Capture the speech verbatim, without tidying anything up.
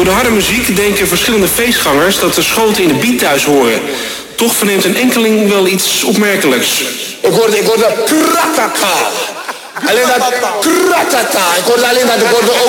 de harde muziek denken verschillende feestgangers dat de schoten in de beat thuis horen. Toch verneemt een enkeling wel iets opmerkelijks. Ik hoorde, ik hoorde tratata. Alleen dat tratata. Ik hoorde alleen dat, ik hoorde